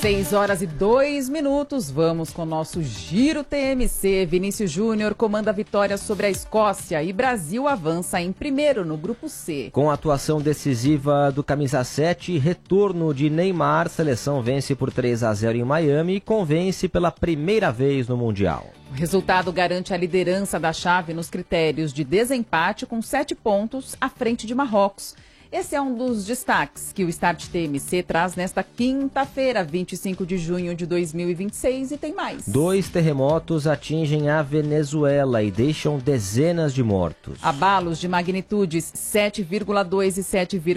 6h02, vamos com o nosso Giro TMC. Vinícius Júnior comanda a vitória sobre a Escócia e Brasil avança em primeiro no Grupo C. Com a atuação decisiva do camisa 7 e retorno de Neymar, seleção vence por 3-0 em Miami e convence pela primeira vez no Mundial. O resultado garante a liderança da chave nos critérios de desempate com 7 pontos à frente de Marrocos. Esse é um dos destaques que o Start TMC traz nesta quinta-feira, 25 de junho de 2026, e tem mais. 2 terremotos atingem a Venezuela e deixam dezenas de mortos. Abalos de magnitudes 7,2 e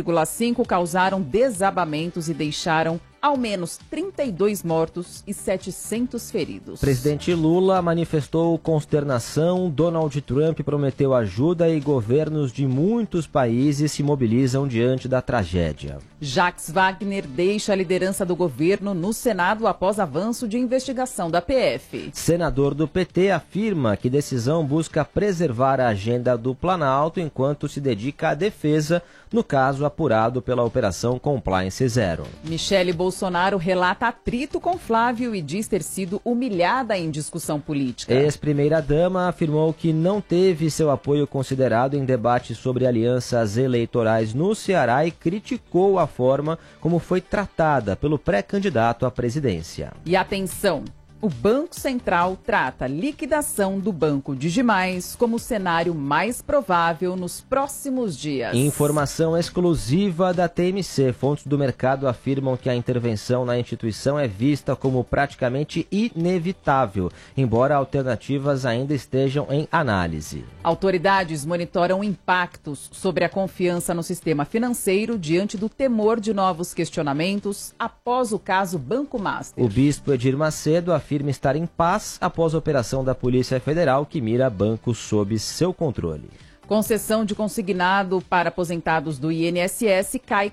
7,5 causaram desabamentos e deixaram ao menos 32 mortos e 700 feridos. Presidente Lula manifestou consternação, Donald Trump prometeu ajuda e governos de muitos países se mobilizam diante da tragédia. Jacques Wagner deixa a liderança do governo no Senado após avanço de investigação da PF. Senador do PT afirma que decisão busca preservar a agenda do Planalto enquanto se dedica à defesa no caso apurado pela Operação Compliance Zero. Michele Bolsonaro relata atrito com Flávio e diz ter sido humilhada em discussão política. Ex-primeira-dama afirmou que não teve seu apoio considerado em debate sobre alianças eleitorais no Ceará e criticou a forma como foi tratada pelo pré-candidato à presidência. E atenção! O Banco Central trata a liquidação do Banco Digimais como o cenário mais provável nos próximos dias. Informação exclusiva da TMC. Fontes do mercado afirmam que a intervenção na instituição é vista como praticamente inevitável, embora alternativas ainda estejam em análise. Autoridades monitoram impactos sobre a confiança no sistema financeiro diante do temor de novos questionamentos após o caso Banco Master. O bispo Edir Macedo afirma estar em paz após a operação da Polícia Federal que mira bancos sob seu controle. Concessão de consignado para aposentados do INSS cai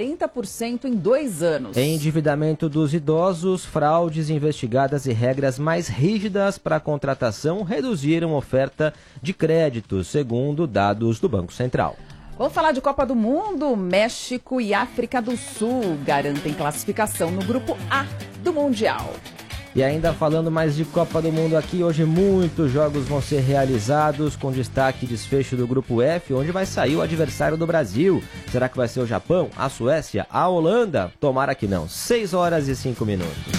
40% em 2 anos. Endividamento dos idosos, fraudes investigadas e regras mais rígidas para a contratação reduziram a oferta de créditos, segundo dados do Banco Central. Vamos falar de Copa do Mundo. México e África do Sul garantem classificação no Grupo A do Mundial. E ainda falando mais de Copa do Mundo aqui, hoje muitos jogos vão ser realizados, com destaque desfecho do Grupo F, onde vai sair o adversário do Brasil. Será que vai ser o Japão, a Suécia, a Holanda? Tomara que não. 6h05.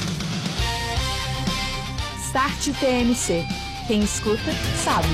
Start TMC. Quem escuta, sabe.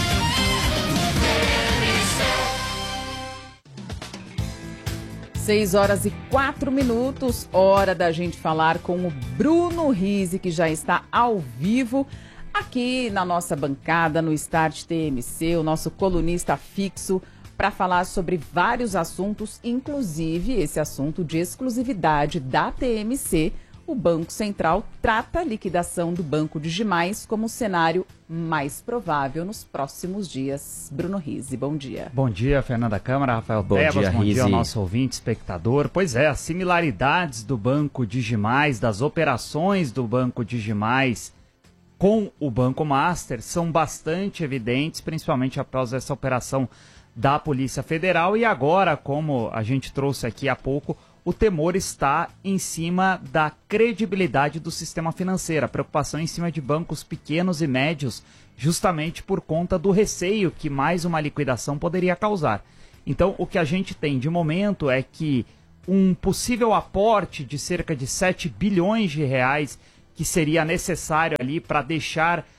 Seis horas e 4 minutos, hora da gente falar com o Bruno Rizzi, que já está ao vivo aqui na nossa bancada, no Start TMC, o nosso colunista fixo, para falar sobre vários assuntos, inclusive esse assunto de exclusividade da TMC. O Banco Central trata a liquidação do Banco Digimais como o cenário mais provável nos próximos dias. Bruno Rizzi, bom dia. Bom dia, Fernanda Câmara, Rafael Tebas, bom dia ao nosso ouvinte, espectador. Pois é, as similaridades do Banco Digimais, das operações do Banco Digimais com o Banco Master são bastante evidentes, principalmente após essa operação da Polícia Federal. E agora, como a gente trouxe aqui há pouco, o temor está em cima da credibilidade do sistema financeiro, a preocupação em cima de bancos pequenos e médios, justamente por conta do receio que mais uma liquidação poderia causar. Então, o que a gente tem de momento é que um possível aporte de cerca de 7 bilhões de reais que seria necessário ali para deixar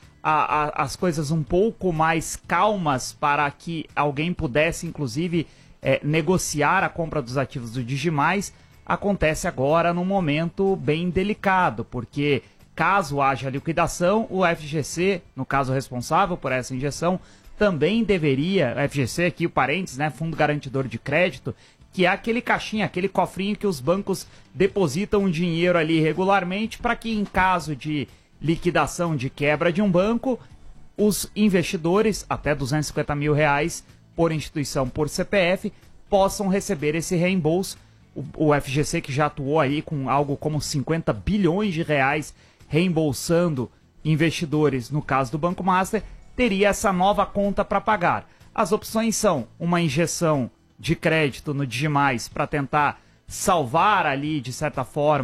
as coisas um pouco mais calmas para que alguém pudesse, inclusive, negociar a compra dos ativos do Digimais, acontece agora num momento bem delicado, porque caso haja liquidação, o FGC, no caso responsável por essa injeção, também deveria, o FGC aqui, o parênteses, né, Fundo Garantidor de Crédito, que é aquele caixinha, aquele cofrinho que os bancos depositam dinheiro ali regularmente para que em caso de liquidação, de quebra de um banco, os investidores, até R$250 mil por instituição, por CPF, possam receber esse reembolso. O FGC, que já atuou aí com algo como 50 bilhões de reais reembolsando investidores, no caso do Banco Master, teria essa nova conta para pagar. As opções são uma injeção de crédito no Digimais para tentar salvar ali, de certa forma,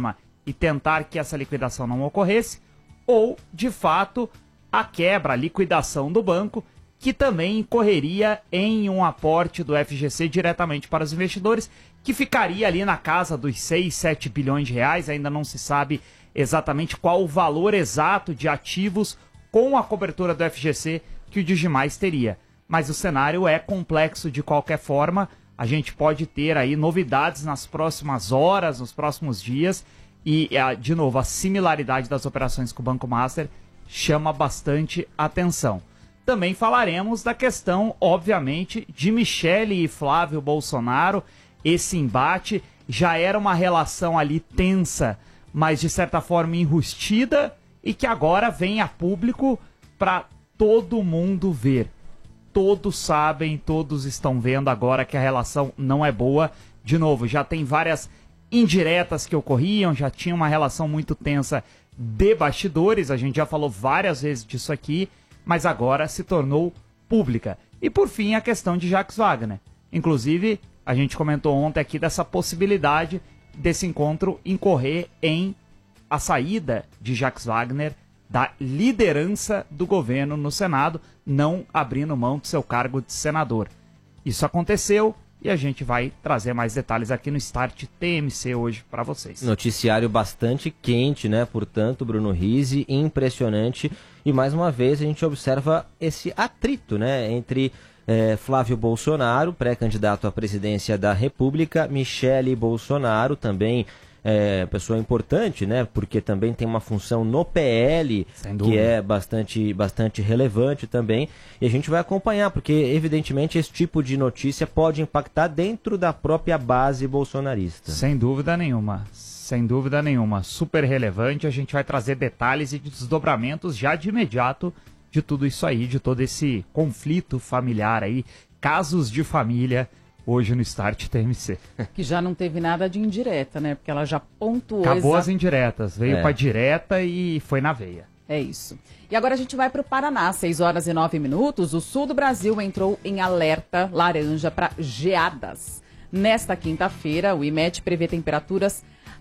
e tentar que essa liquidação não ocorresse, ou, de fato, a quebra, a liquidação do banco, que também incorreria em um aporte do FGC diretamente para os investidores, que ficaria ali na casa dos 6, 7 bilhões de reais, ainda não se sabe exatamente qual o valor exato de ativos com a cobertura do FGC que o Digimais teria. Mas o cenário é complexo de qualquer forma, a gente pode ter aí novidades nas próximas horas, nos próximos dias, e, de novo, a similaridade das operações com o Banco Master chama bastante atenção. Também falaremos da questão, obviamente, de Michele e Flávio Bolsonaro. Esse embate já era uma relação ali tensa, mas de certa forma enrustida, e que agora vem a público para todo mundo ver. Todos sabem, todos estão vendo agora que a relação não é boa. De novo, já tem várias indiretas que ocorriam, já tinha uma relação muito tensa de bastidores, a gente já falou várias vezes disso aqui, mas agora se tornou pública. E por fim, a questão de Jacques Wagner. Inclusive, a gente comentou ontem aqui dessa possibilidade desse encontro incorrer em a saída de Jacques Wagner da liderança do governo no Senado, não abrindo mão do seu cargo de senador. Isso aconteceu e a gente vai trazer mais detalhes aqui no Start TMC hoje para vocês. Noticiário bastante quente, né? Portanto, Bruno Rizzi, impressionante. E mais uma vez a gente observa esse atrito, né? Entre Flávio Bolsonaro, pré-candidato à presidência da República, Michele Bolsonaro, também pessoa importante, né? Porque também tem uma função no PL que é bastante relevante também. E a gente vai acompanhar, porque evidentemente esse tipo de notícia pode impactar dentro da própria base bolsonarista. Sem dúvida nenhuma. Sem dúvida nenhuma. Super relevante. A gente vai trazer detalhes e desdobramentos já de imediato de tudo isso aí, de todo esse conflito familiar aí, casos de família, hoje no Start TMC. Que já não teve nada de indireta, né? Porque ela já pontuou... Acabou as indiretas, veio pra direta e foi na veia. É isso. E agora a gente vai para o Paraná, 6 horas e 9 minutos. O sul do Brasil entrou em alerta laranja para geadas. Nesta quinta-feira, o IMET prevê temperaturas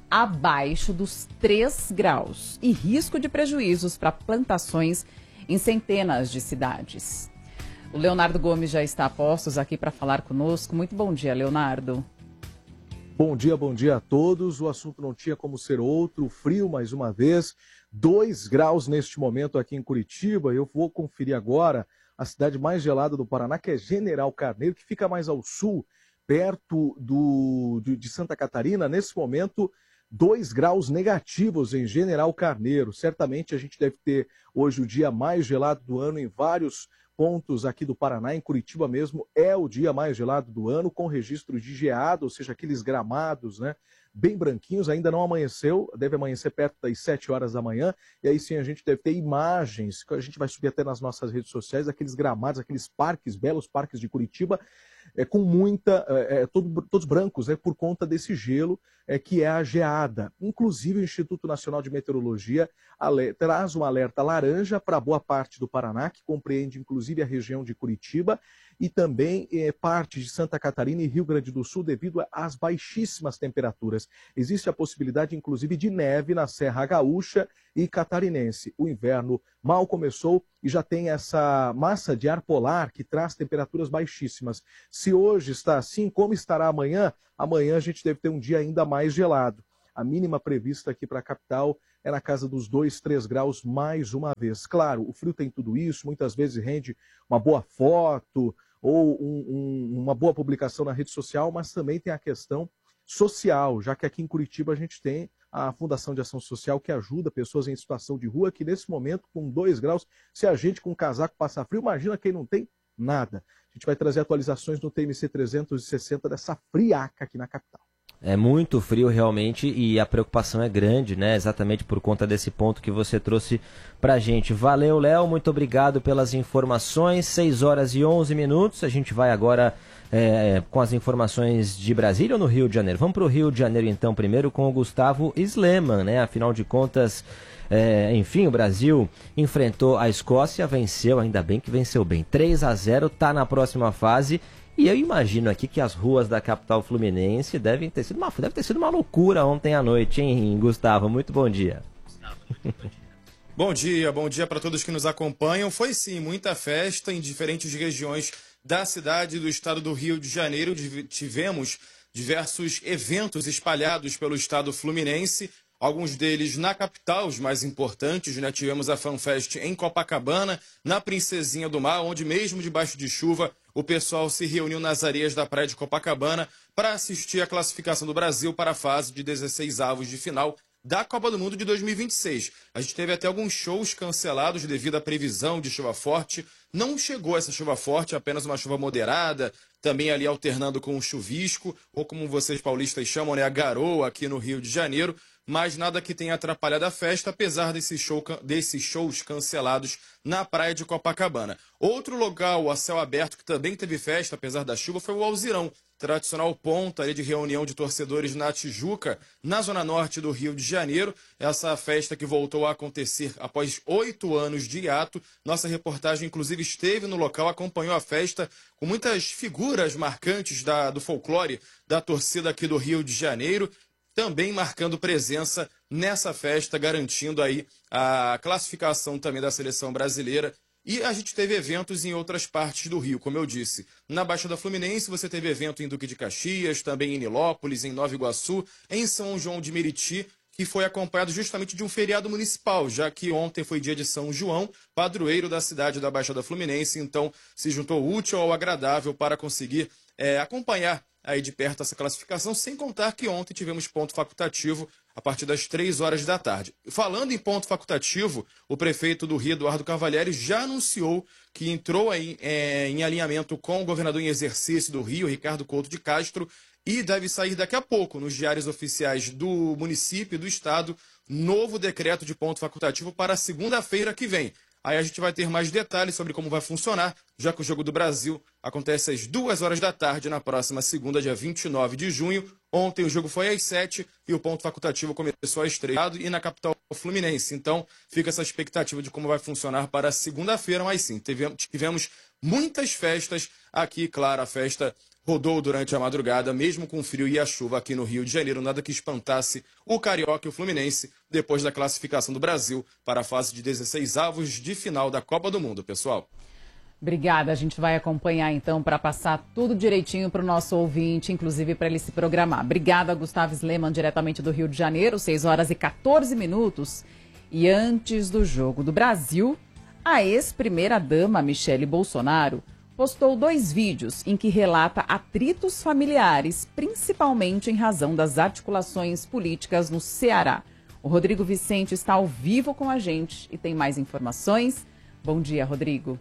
abaixo dos 3 graus e risco de prejuízos para plantações em centenas de cidades. O Leonardo Gomes já está a postos aqui para falar conosco. Muito bom dia, Leonardo. Bom dia a todos. O assunto não tinha como ser outro. Frio mais uma vez. 2 graus neste momento aqui em Curitiba. Eu vou conferir agora a cidade mais gelada do Paraná, que é General Carneiro, que fica mais ao sul, perto de Santa Catarina. Nesse momento, 2 graus negativos em General Carneiro. Certamente a gente deve ter hoje o dia mais gelado do ano em vários pontos aqui do Paraná. Em Curitiba mesmo é o dia mais gelado do ano, com registro de geada, ou seja, aqueles gramados, né, bem branquinhos. Ainda não amanheceu, deve amanhecer perto das 7 horas da manhã, e aí sim a gente deve ter imagens, que a gente vai subir até nas nossas redes sociais, aqueles gramados, aqueles parques, belos parques de Curitiba, com todos brancos, por conta desse gelo, que é a geada. Inclusive o Instituto Nacional de Meteorologia traz um alerta laranja para boa parte do Paraná, que compreende inclusive a região de Curitiba e também parte de Santa Catarina e Rio Grande do Sul, devido às baixíssimas temperaturas. Existe a possibilidade inclusive de neve na Serra Gaúcha e Catarinense. O inverno mal começou e já tem essa massa de ar polar que traz temperaturas baixíssimas. Se hoje está assim, como estará amanhã? Amanhã a gente deve ter um dia ainda mais gelado. A mínima prevista aqui para a capital é na casa dos 2, 3 graus mais uma vez. Claro, o frio tem tudo isso, muitas vezes rende uma boa foto ou uma boa publicação na rede social, mas também tem a questão social, já que aqui em Curitiba a gente tem a Fundação de Ação Social, que ajuda pessoas em situação de rua, que nesse momento, com 2 graus, se a gente com casaco passar frio, imagina quem não tem nada. A gente vai trazer atualizações no TMC 360 dessa friaca aqui na capital. É muito frio realmente e a preocupação é grande, né? Exatamente por conta desse ponto que você trouxe pra gente. Valeu, Léo, muito obrigado pelas informações. 6 horas e 11 minutos. A gente vai agora com as informações de Brasília ou no Rio de Janeiro? Vamos pro Rio de Janeiro então primeiro com o Gustavo Sleman, né? Afinal de contas, enfim, o Brasil enfrentou a Escócia, venceu, ainda bem que venceu bem. 3-0, tá na próxima fase. E eu imagino aqui que as ruas da capital fluminense deve ter sido uma loucura ontem à noite, hein, Gustavo? Muito bom dia. Bom dia para todos que nos acompanham. Foi sim, muita festa em diferentes regiões da cidade e do estado do Rio de Janeiro. Tivemos diversos eventos espalhados pelo estado fluminense, alguns deles na capital, os mais importantes, né? Tivemos a FanFest em Copacabana, na Princesinha do Mar, onde mesmo debaixo de chuva o pessoal se reuniu nas areias da praia de Copacabana para assistir a classificação do Brasil para a fase de 16avos de final da Copa do Mundo de 2026. A gente teve até alguns shows cancelados devido à previsão de chuva forte. Não chegou essa chuva forte, apenas uma chuva moderada, também ali alternando com o chuvisco, ou como vocês paulistas chamam, né, a garoa aqui no Rio de Janeiro, mas nada que tenha atrapalhado a festa, apesar desses shows cancelados na praia de Copacabana. Outro local a céu aberto que também teve festa, apesar da chuva, foi o Alzirão, tradicional ponto ali de reunião de torcedores na Tijuca, na zona norte do Rio de Janeiro. Essa festa que voltou a acontecer após 8 anos de hiato. Nossa reportagem, inclusive, esteve no local, acompanhou a festa com muitas figuras marcantes do folclore da torcida aqui do Rio de Janeiro, também marcando presença nessa festa, garantindo aí a classificação também da seleção brasileira. E a gente teve eventos em outras partes do Rio, como eu disse. Na Baixada Fluminense você teve evento em Duque de Caxias, também em Nilópolis, em Nova Iguaçu, em São João de Meriti, que foi acompanhado justamente de um feriado municipal, já que ontem foi dia de São João, padroeiro da cidade da Baixada Fluminense, então se juntou o útil ao agradável para conseguir acompanhar aí de perto essa classificação, sem contar que ontem tivemos ponto facultativo a partir das 3 horas da tarde. Falando em ponto facultativo, o prefeito do Rio, Eduardo Carvalheiros, já anunciou que entrou aí, em alinhamento com o governador em exercício do Rio, Ricardo Couto de Castro, e deve sair daqui a pouco, nos diários oficiais do município e do estado, novo decreto de ponto facultativo para segunda-feira que vem. Aí a gente vai ter mais detalhes sobre como vai funcionar, já que o Jogo do Brasil acontece às 2 horas da tarde na próxima segunda, dia 29 de junho. Ontem o jogo foi às 7 e o ponto facultativo começou às 3 e na capital fluminense. Então fica essa expectativa de como vai funcionar para segunda-feira, mas sim, tivemos muitas festas aqui, claro, a festa rodou durante a madrugada, mesmo com o frio e a chuva aqui no Rio de Janeiro, nada que espantasse o Carioca e o Fluminense depois da classificação do Brasil para a fase de 16avos de final da Copa do Mundo, pessoal. Obrigada, a gente vai acompanhar então para passar tudo direitinho para o nosso ouvinte, inclusive para ele se programar. Obrigada, Gustavo Sleman, diretamente do Rio de Janeiro, 6 horas e 14 minutos. E antes do Jogo do Brasil, a ex-primeira-dama Michele Bolsonaro postou 2 vídeos em que relata atritos familiares, principalmente em razão das articulações políticas no Ceará. O Rodrigo Vicente está ao vivo com a gente e tem mais informações. Bom dia, Rodrigo.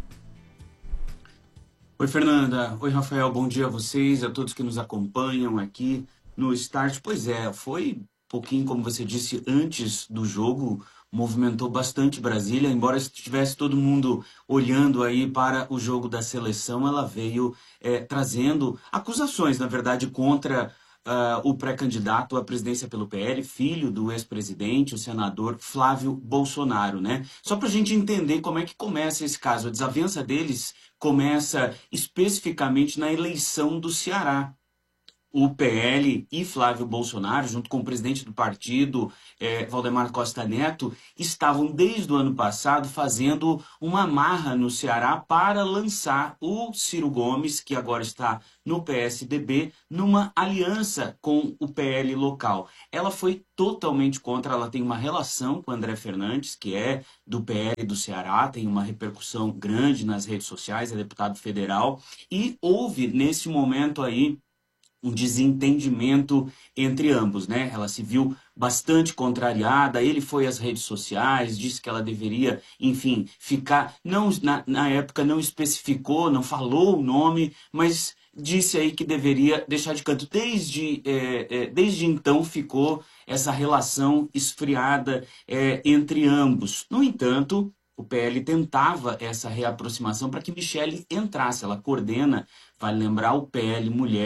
Oi, Fernanda. Oi, Rafael. Bom dia a vocês, a todos que nos acompanham aqui no Start. Pois é, foi um pouquinho, como você disse, antes do jogo, movimentou bastante Brasília, embora estivesse todo mundo olhando aí para o jogo da seleção, ela veio trazendo acusações, na verdade, contra o pré-candidato à presidência pelo PL, filho do ex-presidente, o senador Flávio Bolsonaro, né? Só para a gente entender como é que começa esse caso. A desavença deles começa especificamente na eleição do Ceará. O PL e Flávio Bolsonaro, junto com o presidente do partido, Valdemar Costa Neto, estavam desde o ano passado fazendo uma marra no Ceará para lançar o Ciro Gomes, que agora está no PSDB, numa aliança com o PL local. Ela foi totalmente contra, ela tem uma relação com o André Fernandes, que é do PL do Ceará, tem uma repercussão grande nas redes sociais, é deputado federal, e houve nesse momento aí um desentendimento entre ambos, né? Ela se viu bastante contrariada, ele foi às redes sociais, disse que ela deveria, enfim, ficar... Não, na época não especificou, não falou o nome, mas disse aí que deveria deixar de canto. Desde então ficou essa relação esfriada entre ambos. No entanto, o PL tentava essa reaproximação para que Michele entrasse. Ela coordena, vale lembrar, o PL Mulher,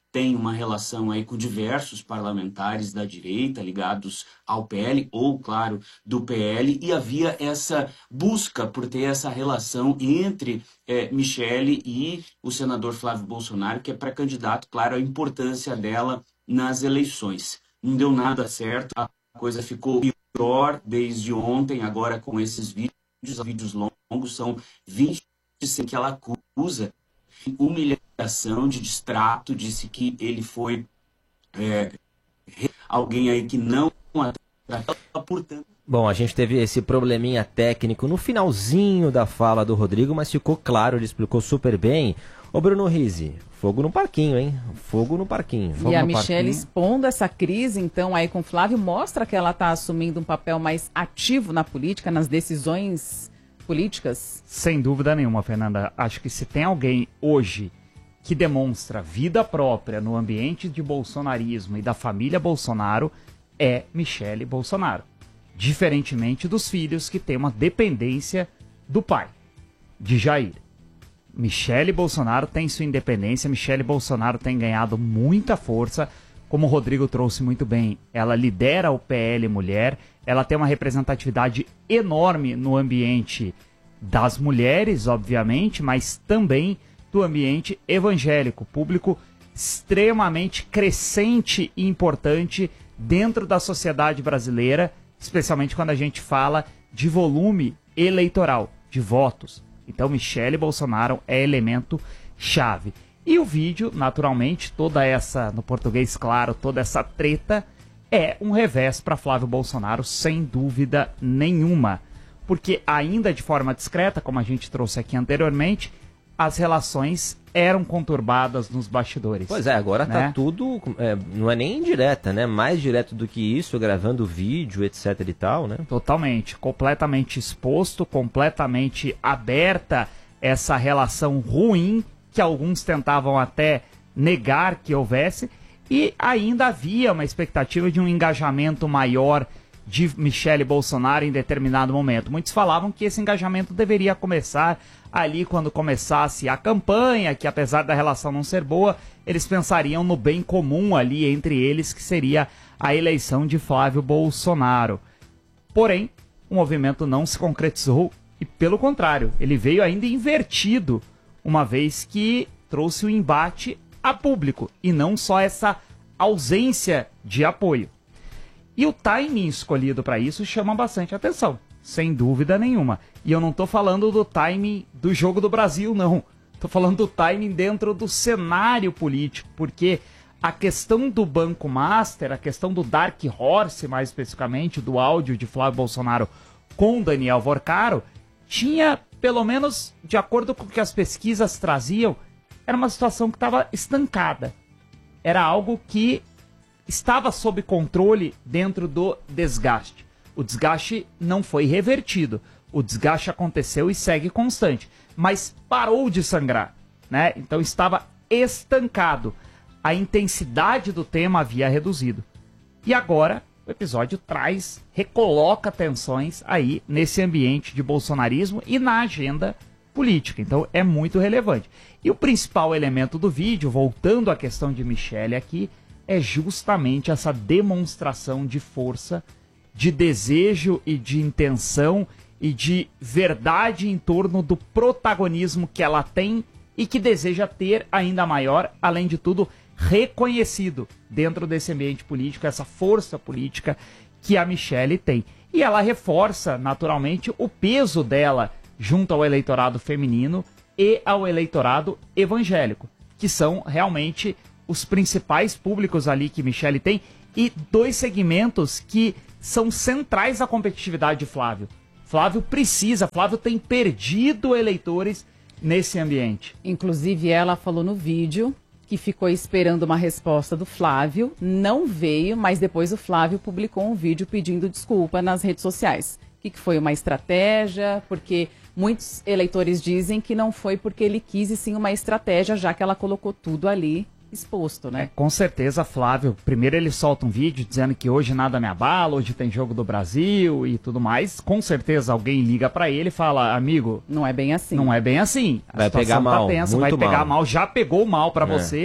tem uma relação aí com diversos parlamentares da direita ligados ao PL, ou, claro, do PL, e havia essa busca por ter essa relação entre Michele e o senador Flávio Bolsonaro, que é pré-candidato, claro, a importância dela nas eleições. Não deu nada certo, a coisa ficou pior desde ontem, agora com esses vídeos longos, são 20 que ela acusa humilhação, de distrato, disse que ele foi alguém aí que não portanto. Bom, a gente teve esse probleminha técnico no finalzinho da fala do Rodrigo, mas ficou claro, ele explicou super bem. Ô Bruno Rizzi, fogo no parquinho, hein? Fogo no parquinho. E a Michele expondo essa crise, então, aí com o Flávio, mostra que ela está assumindo um papel mais ativo na política, nas decisões políticas? Sem dúvida nenhuma, Fernanda. Acho que se tem alguém hoje que demonstra vida própria no ambiente de bolsonarismo e da família Bolsonaro, é Michele Bolsonaro. Diferentemente dos filhos que têm uma dependência do pai, de Jair. Michele Bolsonaro tem sua independência, Michele Bolsonaro tem ganhado muita força, como o Rodrigo trouxe muito bem. Ela lidera o PL Mulher, ela tem uma representatividade enorme no ambiente das mulheres, obviamente, mas também do ambiente evangélico, público extremamente crescente e importante dentro da sociedade brasileira, especialmente quando a gente fala de volume eleitoral, de votos. Então, Michele Bolsonaro é elemento chave. E o vídeo, naturalmente, toda essa, no português claro, toda essa treta é um revés para Flávio Bolsonaro, sem dúvida nenhuma. Porque ainda de forma discreta, como a gente trouxe aqui anteriormente, as relações eram conturbadas nos bastidores. Pois é, agora né? Tá tudo, não é nem indireta, né? Mais direto do que isso, gravando vídeo, etc e tal, né? Totalmente, completamente exposto, completamente aberta essa relação ruim, que alguns tentavam até negar que houvesse, e ainda havia uma expectativa de um engajamento maior de Michele Bolsonaro em determinado momento. Muitos falavam que esse engajamento deveria começar ali quando começasse a campanha, que apesar da relação não ser boa, eles pensariam no bem comum ali entre eles, que seria a eleição de Flávio Bolsonaro. Porém, o movimento não se concretizou e, pelo contrário, ele veio ainda invertido, uma vez que trouxe o embate a público e não só essa ausência de apoio. E o timing escolhido para isso chama bastante atenção, sem dúvida nenhuma. E eu não estou falando do timing do Jogo do Brasil, não. Estou falando do timing dentro do cenário político, porque a questão do Banco Master, a questão do Dark Horse, mais especificamente, do áudio de Flávio Bolsonaro com Daniel Vorcaro, tinha, pelo menos de acordo com o que as pesquisas traziam, era uma situação que estava estancada. Era algo que estava sob controle dentro do desgaste. O desgaste não foi revertido. O desgaste aconteceu e segue constante. Mas parou de sangrar, né? Então estava estancado. A intensidade do tema havia reduzido. E agora o episódio recoloca tensões aí nesse ambiente de bolsonarismo e na agenda política. Então é muito relevante. E o principal elemento do vídeo, voltando à questão de Michele aqui, é justamente essa demonstração de força, de desejo e de intenção e de verdade em torno do protagonismo que ela tem e que deseja ter ainda maior, além de tudo, reconhecido dentro desse ambiente político, essa força política que a Michele tem. E ela reforça, naturalmente, o peso dela junto ao eleitorado feminino e ao eleitorado evangélico, que são realmente os principais públicos ali que Michele tem, e dois segmentos que são centrais à competitividade de Flávio. Flávio tem perdido eleitores nesse ambiente. Inclusive, ela falou no vídeo que ficou esperando uma resposta do Flávio, não veio, mas depois o Flávio publicou um vídeo pedindo desculpa nas redes sociais. O que foi uma estratégia? Porque muitos eleitores dizem que não foi porque ele quis, e sim uma estratégia, já que ela colocou tudo ali exposto, né? Com certeza, Flávio. Primeiro ele solta um vídeo dizendo que hoje nada me abala, hoje tem Jogo do Brasil e tudo mais. Com certeza alguém liga pra ele e fala, amigo, não é bem assim. Não é bem assim. Vai pegar mal, tensa, vai pegar mal. Já pegou mal pra você.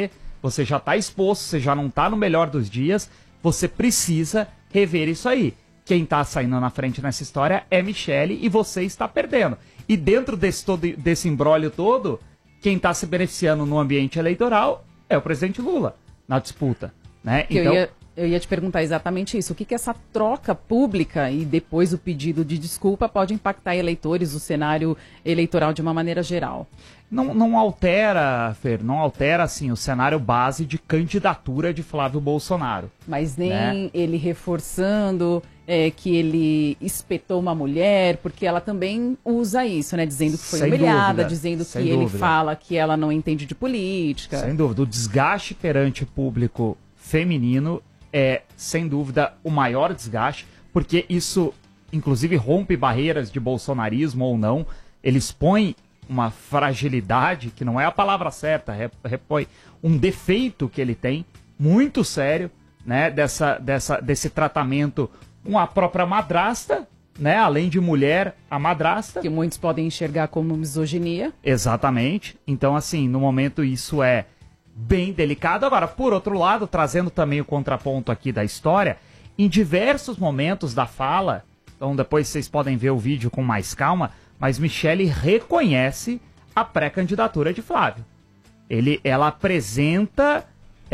você já está exposto, você já não está no melhor dos dias, você precisa rever isso aí. Quem está saindo na frente nessa história é Michele e você está perdendo. E dentro desse imbróglio todo, quem está se beneficiando no ambiente eleitoral é o presidente Lula, na disputa, né? Então... Eu ia te perguntar exatamente isso. O que essa troca pública e depois o pedido de desculpa pode impactar eleitores, o cenário eleitoral de uma maneira geral? Não altera, Fer, não altera assim, o cenário base de candidatura de Flávio Bolsonaro. Mas nem né? Ele reforçando que ele espetou uma mulher, porque ela também usa isso, né? Dizendo que foi humilhada, dizendo que ele fala que ela não entende de política. Sem dúvida. O desgaste perante o público feminino é, sem dúvida, o maior desgaste, porque isso, inclusive, rompe barreiras de bolsonarismo ou não. Ele expõe uma fragilidade, que não é a palavra certa, repõe um defeito que ele tem, muito sério, né, desse tratamento com a própria madrasta, né, além de mulher, a madrasta. Que muitos podem enxergar como misoginia. Exatamente. Então, assim, no momento isso é bem delicado. Agora, por outro lado, trazendo também o contraponto aqui da história, em diversos momentos da fala, então depois vocês podem ver o vídeo com mais calma, mas Michele reconhece a pré-candidatura de Flávio. Ela apresenta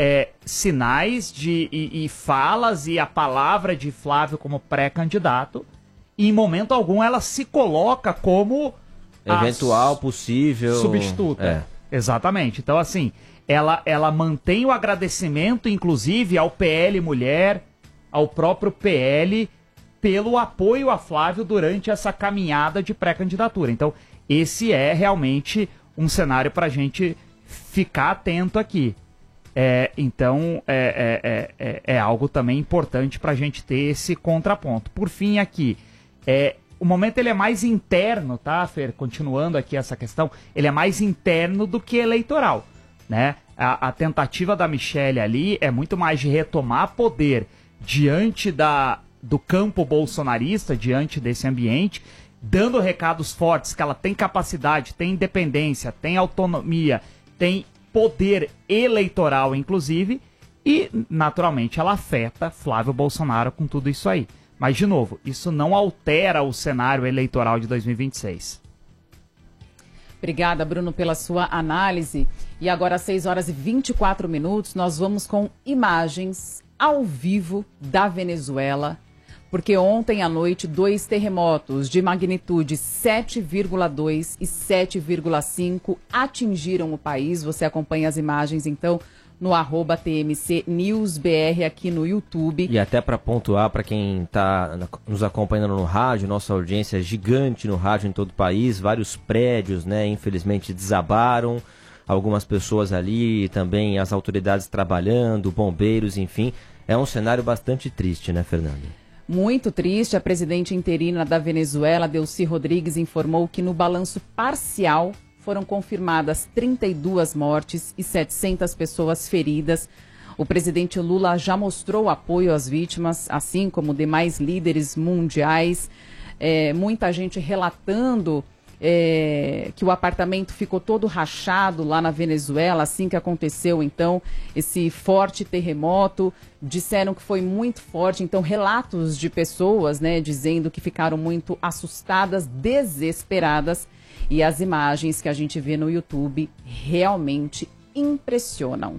sinais e falas e a palavra de Flávio como pré-candidato, e em momento algum ela se coloca como eventual, possível substituta. Exatamente. Então, assim, ela mantém o agradecimento, inclusive, ao PL Mulher, ao próprio PL, pelo apoio a Flávio durante essa caminhada de pré-candidatura. Então, esse é realmente um cenário para a gente ficar atento aqui. Então, é algo também importante para a gente ter esse contraponto. Por fim, aqui, o momento ele é mais interno, tá, Fer? Continuando aqui essa questão, ele é mais interno do que eleitoral, né? A tentativa da Michele ali é muito mais de retomar poder diante do campo bolsonarista, diante desse ambiente, dando recados fortes que ela tem capacidade, tem independência, tem autonomia, tem poder eleitoral, inclusive, e, naturalmente, ela afeta Flávio Bolsonaro com tudo isso aí. Mas, de novo, isso não altera o cenário eleitoral de 2026. Obrigada, Bruno, pela sua análise. E agora, às 6h24, nós vamos com imagens ao vivo da Venezuela, porque ontem à noite 2 terremotos de magnitude 7,2 e 7,5 atingiram o país. Você acompanha as imagens, então, no @TMCNewsBR aqui no YouTube. E até para pontuar, para quem está nos acompanhando no rádio, nossa audiência é gigante no rádio em todo o país, vários prédios, né, infelizmente desabaram, algumas pessoas ali, também as autoridades trabalhando, bombeiros, enfim, é um cenário bastante triste, né, Fernanda? Muito triste. A presidente interina da Venezuela, Delcy Rodrigues, informou que no balanço parcial foram confirmadas 32 mortes e 700 pessoas feridas. O presidente Lula já mostrou apoio às vítimas, assim como demais líderes mundiais. Muita gente relatando que o apartamento ficou todo rachado lá na Venezuela, assim que aconteceu, então, esse forte terremoto. Disseram que foi muito forte, então, relatos de pessoas, né, dizendo que ficaram muito assustadas, desesperadas. E as imagens que a gente vê no YouTube realmente impressionam.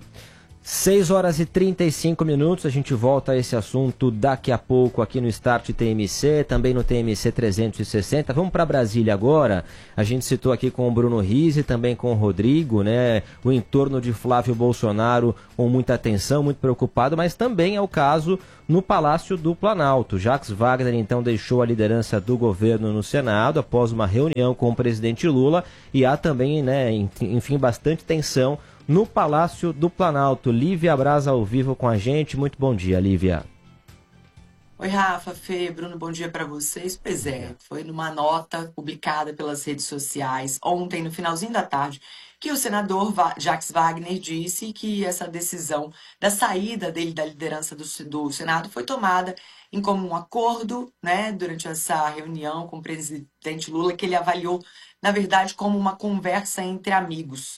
6h35, a gente volta a esse assunto daqui a pouco aqui no Start TMC, também no TMC 360. Vamos para Brasília agora. A gente citou aqui com o Bruno Rizzi, também com o Rodrigo, né? O entorno de Flávio Bolsonaro com muita atenção, muito preocupado, mas também é o caso no Palácio do Planalto. Jacques Wagner, então, deixou a liderança do governo no Senado após uma reunião com o presidente Lula, e há também, né, enfim, bastante tensão no Palácio do Planalto. Lívia Braz ao vivo com a gente. Muito bom dia, Lívia. Oi, Rafa, Fê, Bruno, bom dia para vocês. Pois foi numa nota publicada pelas redes sociais ontem, no finalzinho da tarde, que o senador Jacques Wagner disse que essa decisão da saída dele da liderança do Senado foi tomada em comum acordo, né, durante essa reunião com o presidente Lula, que ele avaliou, na verdade, como uma conversa entre amigos.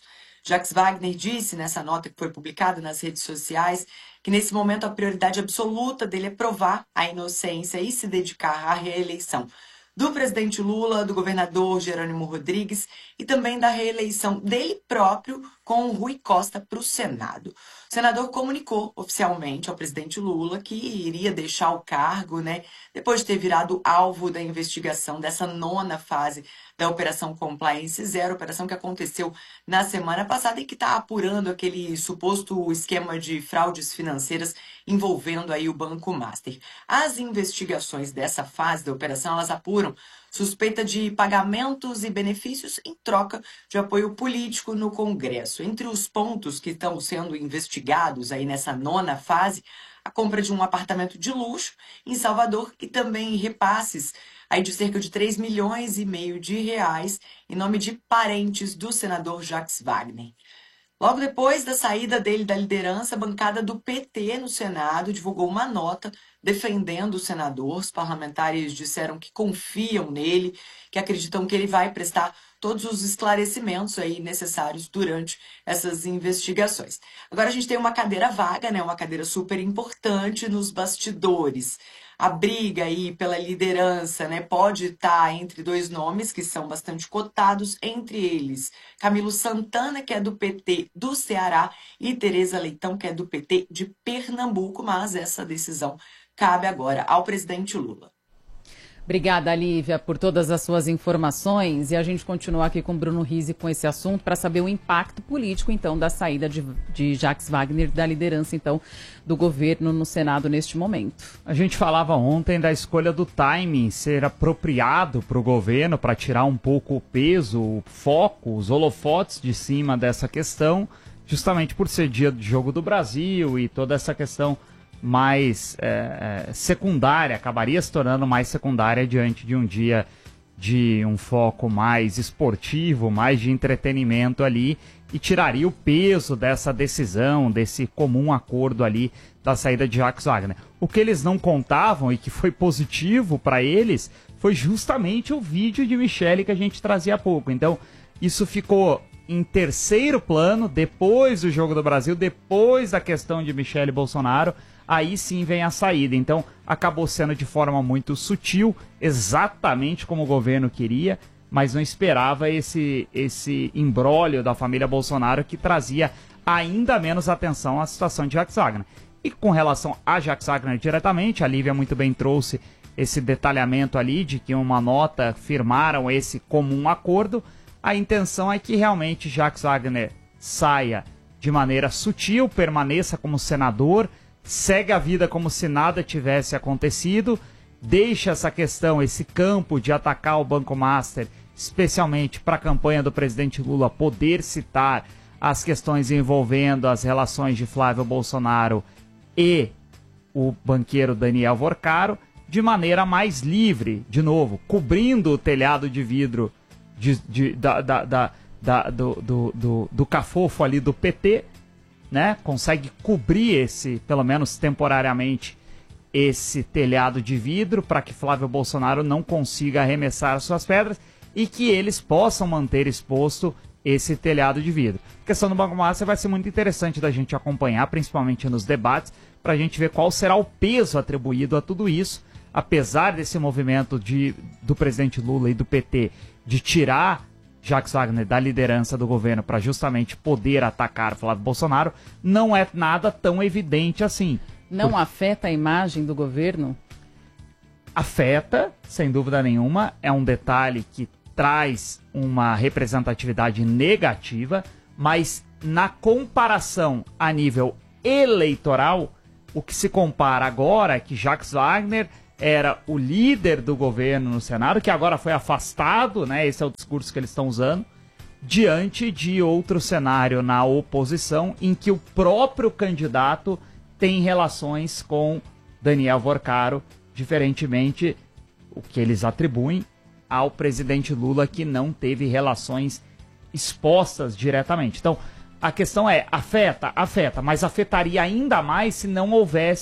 Jacques Wagner disse nessa nota que foi publicada nas redes sociais que nesse momento a prioridade absoluta dele é provar a inocência e se dedicar à reeleição do presidente Lula, do governador Jerônimo Rodrigues e também da reeleição dele próprio com o Rui Costa para o Senado. O senador comunicou oficialmente ao presidente Lula que iria deixar o cargo, depois de ter virado alvo da investigação dessa 9ª fase da Operação Compliance Zero, operação que aconteceu na semana passada e que está apurando aquele suposto esquema de fraudes financeiras envolvendo aí o Banco Master. As investigações dessa fase da operação, elas apuram suspeita de pagamentos e benefícios em troca de apoio político no Congresso. Entre os pontos que estão sendo investigados aí nessa 9ª fase, a compra de um apartamento de luxo em Salvador e também repasses aí de cerca de 3,5 milhões de reais em nome de parentes do senador Jacques Wagner. Logo depois da saída dele da liderança, a bancada do PT no Senado divulgou uma nota defendendo o senador. Os parlamentares disseram que confiam nele, que acreditam que ele vai prestar todos os esclarecimentos aí necessários durante essas investigações. Agora a gente tem uma cadeira vaga, uma cadeira super importante nos bastidores. A briga aí pela liderança, pode estar entre 2 nomes que são bastante cotados, entre eles Camilo Santana, que é do PT do Ceará, e Tereza Leitão, que é do PT de Pernambuco, mas essa decisão cabe agora ao presidente Lula. Obrigada, Lívia, por todas as suas informações. E a gente continua aqui com o Bruno Rizzi com esse assunto para saber o impacto político, então, da saída de Jacques Wagner, da liderança, então, do governo no Senado neste momento. A gente falava ontem da escolha do timing ser apropriado para o governo, para tirar um pouco o peso, o foco, os holofotes de cima dessa questão, justamente por ser dia de Jogo do Brasil e toda essa questão mais secundária, acabaria se tornando mais secundária diante de um dia de um foco mais esportivo, mais de entretenimento ali, e tiraria o peso dessa decisão, desse comum acordo ali da saída de Jacques Wagner. O que eles não contavam e que foi positivo para eles foi justamente o vídeo de Michele que a gente trazia há pouco. Então, isso ficou em terceiro plano, depois do Jogo do Brasil, depois da questão de Michele Bolsonaro, aí sim vem a saída. Então, acabou sendo de forma muito sutil, exatamente como o governo queria, mas não esperava esse imbróglio da família Bolsonaro que trazia ainda menos atenção à situação de Jacques Wagner. E com relação a Jacques Wagner diretamente, a Lívia muito bem trouxe esse detalhamento ali de que uma nota firmaram esse comum acordo. A intenção é que realmente Jacques Wagner saia de maneira sutil, permaneça como senador, segue a vida como se nada tivesse acontecido, deixa essa questão, esse campo de atacar o Banco Master, especialmente para a campanha do presidente Lula poder citar as questões envolvendo as relações de Flávio Bolsonaro e o banqueiro Daniel Vorcaro, de maneira mais livre, de novo, cobrindo o telhado de vidro do cafofo ali do PT, consegue cobrir pelo menos temporariamente, esse telhado de vidro para que Flávio Bolsonaro não consiga arremessar suas pedras e que eles possam manter exposto esse telhado de vidro. A questão do Banco Master vai ser muito interessante da gente acompanhar, principalmente nos debates, para a gente ver qual será o peso atribuído a tudo isso, apesar desse movimento do presidente Lula e do PT de tirar Jacques Wagner da liderança do governo para justamente poder atacar Flávio Bolsonaro, não é nada tão evidente assim. Não afeta a imagem do governo? Afeta, sem dúvida nenhuma, é um detalhe que traz uma representatividade negativa, mas na comparação a nível eleitoral, o que se compara agora é que Jacques Wagner era o líder do governo no Senado, que agora foi afastado, esse é o discurso que eles estão usando, diante de outro cenário na oposição, em que o próprio candidato tem relações com Daniel Vorcaro, diferentemente o que eles atribuem ao presidente Lula, que não teve relações expostas diretamente. Então, a questão é, afeta, mas afetaria ainda mais se não houvesse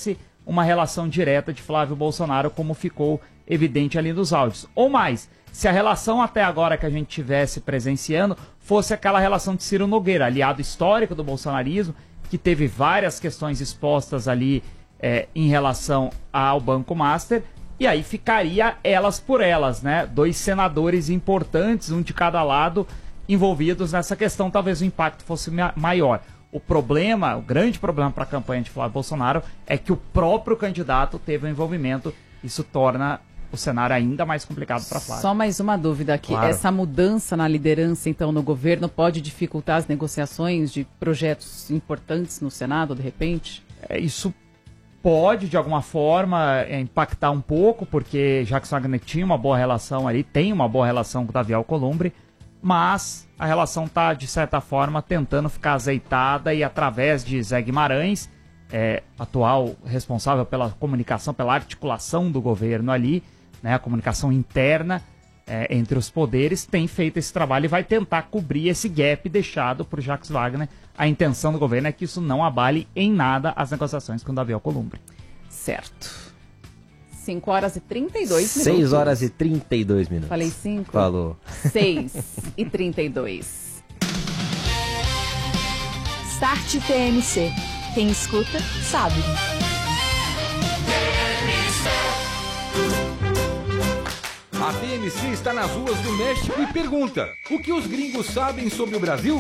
uma relação direta de Flávio Bolsonaro, como ficou evidente ali nos áudios. Ou mais, se a relação até agora que a gente tivesse presenciando fosse aquela relação de Ciro Nogueira, aliado histórico do bolsonarismo, que teve várias questões expostas ali em relação ao Banco Master, e aí ficaria elas por elas, né? 2 senadores importantes, um de cada lado, envolvidos nessa questão, talvez o impacto fosse maior. O grande problema para a campanha de Flávio Bolsonaro é que o próprio candidato teve um envolvimento. Isso torna o cenário ainda mais complicado para Flávio. Só mais uma dúvida aqui. Claro. Essa mudança na liderança, então, no governo, pode dificultar as negociações de projetos importantes no Senado, de repente? Isso pode, de alguma forma, impactar um pouco, porque Jacques Wagner tinha uma boa relação ali, tem uma boa relação com o Davi Alcolumbre, mas a relação está, de certa forma, tentando ficar azeitada e através de Zé Guimarães, atual responsável pela comunicação, pela articulação do governo ali, né, a comunicação interna entre os poderes, tem feito esse trabalho e vai tentar cobrir esse gap deixado por Jacques Wagner. A intenção do governo é que isso não abale em nada as negociações com o Davi Alcolumbre. Certo. 5 horas e 32 minutos. 6 horas e 32 minutos. Falei 5? Falou. 6 e 32. Start TMC. Quem escuta, sabe. A TMC está nas ruas do México e pergunta: o que os gringos sabem sobre o Brasil?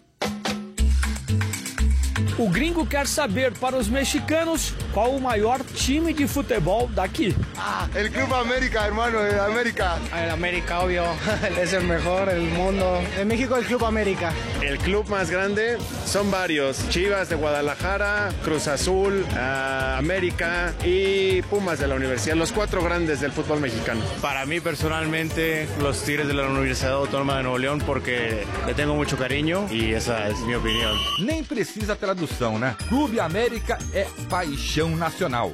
O gringo quer saber para os mexicanos qual o maior time de futebol daqui. El Club América, hermano, América. El América, obvio, es el mejor del mundo. En México, el Club América. El club más grande son varios: Chivas de Guadalajara, Cruz Azul, América y Pumas de la Universidad, los 4 grandes del fútbol mexicano. Para mí personalmente, los Tigres de la Universidad Autónoma de Nuevo León, porque le tengo mucho cariño y esa es mi opinión. Nem precisa tradução, né? Clube América é paixão nacional.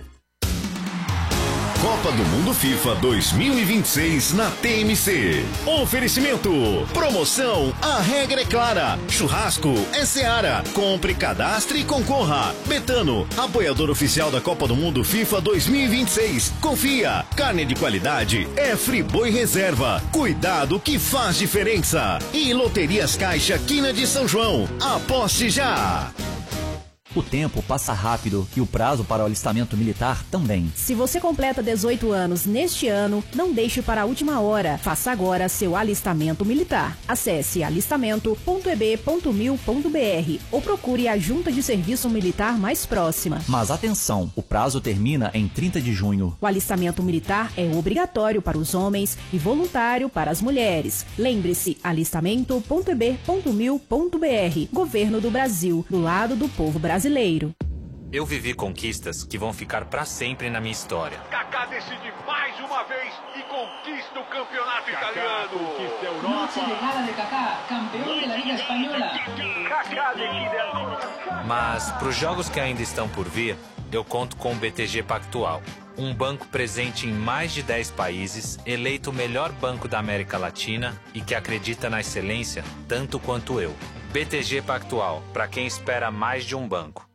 Copa do Mundo FIFA 2026 na TMC. Oferecimento. Promoção. A regra é clara. Churrasco é Seara. Compre, cadastre e concorra. Betano, apoiador oficial da Copa do Mundo FIFA 2026. Confia. Carne de qualidade é Friboi Reserva. Cuidado que faz diferença. E Loterias Caixa Quina de São João. Aposte já. O tempo passa rápido e o prazo para o alistamento militar também. Se você completa 18 anos neste ano, não deixe para a última hora. Faça agora seu alistamento militar. Acesse alistamento.eb.mil.br ou procure a junta de serviço militar mais próxima. Mas atenção, o prazo termina em 30 de junho. O alistamento militar é obrigatório para os homens e voluntário para as mulheres. Lembre-se, alistamento.eb.mil.br. Governo do Brasil, do lado do povo brasileiro. Eu vivi conquistas que vão ficar para sempre na minha história. Kaká decide mais uma vez e conquista o campeonato italiano. Conquista a Europa. Noche de gala de Kaká, campeão da Liga Espanhola. Kaká decide. Mas para os jogos que ainda estão por vir, eu conto com o BTG Pactual. Um banco presente em mais de 10 países, eleito o melhor banco da América Latina e que acredita na excelência tanto quanto eu. BTG Pactual, para quem espera mais de um banco.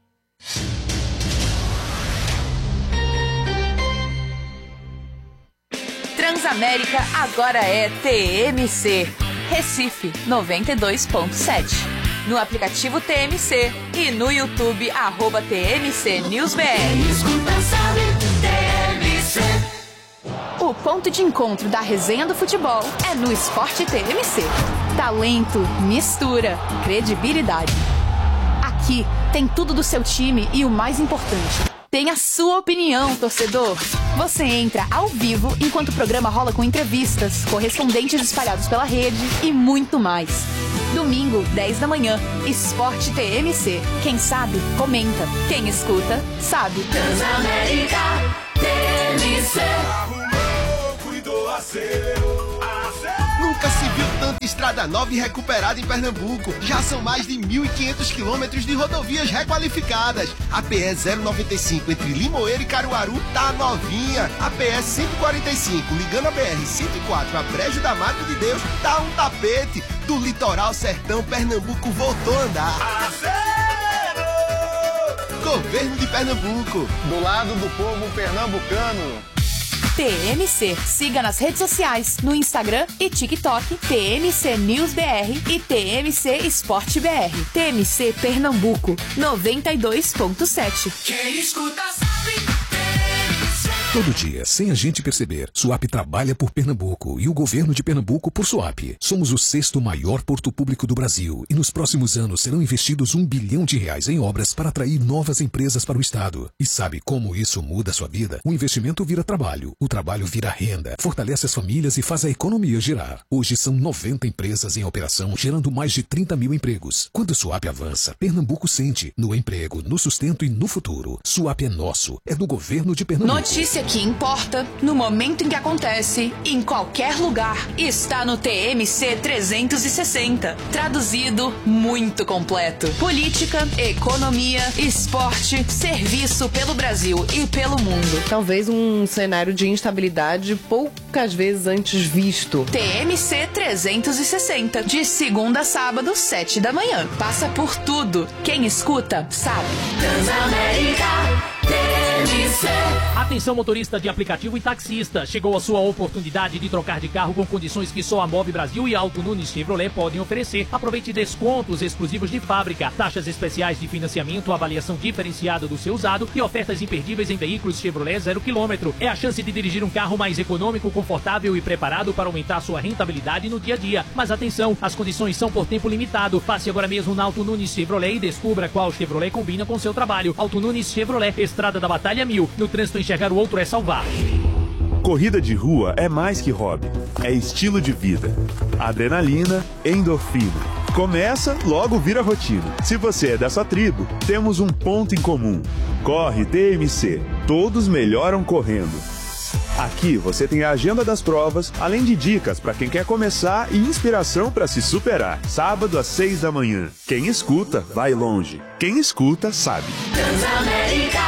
Transamérica agora é TMC. Recife 92.7. No aplicativo TMC e no YouTube @TMC NewsBR. O ponto de encontro da resenha do futebol é no Esporte TMC. Talento, mistura, credibilidade. Aqui tem tudo do seu time e o mais importante, tem a sua opinião, torcedor. Você entra ao vivo enquanto o programa rola com entrevistas, correspondentes espalhados pela rede e muito mais. Domingo, 10 da manhã, Esporte TMC. Quem sabe, comenta. Quem escuta, sabe. Transamérica TMC. Nunca se viu tanta estrada nova e recuperada em Pernambuco. Já são mais de 1.500 quilômetros de rodovias requalificadas. A PE 095 entre Limoeiro e Caruaru tá novinha. A PE 145 ligando a BR 104 a Brejo da Madre de Deus tá um tapete. Do litoral sertão, Pernambuco voltou a andar. Governo de Pernambuco. Do lado do povo pernambucano. TMC. Siga nas redes sociais, no Instagram e TikTok, TMC News BR e TMC Esporte BR. TMC Pernambuco, 92.7. Quem escuta sabe. Todo dia, sem a gente perceber, Suape trabalha por Pernambuco e o governo de Pernambuco por Suape. Somos o 6º maior porto público do Brasil e nos próximos anos serão investidos R$1 bilhão em obras para atrair novas empresas para o estado. E sabe como isso muda a sua vida? O investimento vira trabalho, o trabalho vira renda, fortalece as famílias e faz a economia girar. Hoje são 90 empresas em operação, gerando mais de 30 mil empregos. Quando o Suape avança, Pernambuco sente no emprego, no sustento e no futuro. Suape é nosso, é do governo de Pernambuco. Notícia que importa, no momento em que acontece, em qualquer lugar, está no TMC 360. Traduzido, muito completo. Política, economia, esporte, serviço pelo Brasil e pelo mundo. Talvez um cenário de instabilidade poucas vezes antes visto. TMC 360, de segunda a sábado, 7 da manhã. Passa por tudo. Quem escuta, sabe. Transamérica. Atenção, motorista de aplicativo e taxista. Chegou a sua oportunidade de trocar de carro com condições que só a Move Brasil e Auto Nunes Chevrolet podem oferecer. Aproveite descontos exclusivos de fábrica, taxas especiais de financiamento, avaliação diferenciada do seu usado e ofertas imperdíveis em veículos Chevrolet 0 km. É a chance de dirigir um carro mais econômico, confortável e preparado para aumentar sua rentabilidade no dia a dia. Mas atenção, as condições são por tempo limitado. Passe agora mesmo na Auto Nunes Chevrolet e descubra qual Chevrolet combina com seu trabalho. Auto Nunes Chevrolet, Estrada da Batalha 1000. No trânsito, enxergar o outro é salvar. Corrida de rua é mais que hobby, é estilo de vida. Adrenalina, endorfina. Começa, logo vira rotina. Se você é dessa tribo, temos um ponto em comum. Corre TMC. Todos melhoram correndo. Aqui você tem a agenda das provas, além de dicas para quem quer começar e inspiração para se superar. Sábado às 6 da manhã. Quem escuta, vai longe. Quem escuta, sabe. Transamérica.